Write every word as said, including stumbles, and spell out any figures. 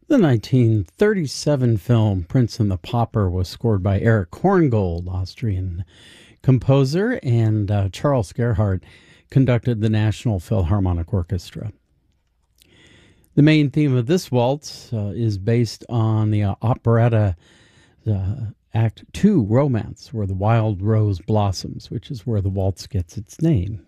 The nineteen thirty-seven film Prince and the Pauper was scored by Erich Korngold, Austrian composer, and uh, Charles Gerhardt conducted the National Philharmonic Orchestra. The main theme of this waltz uh, is based on the uh, operetta uh, Act Two romance, where the wild rose blossoms, which is where the waltz gets its name.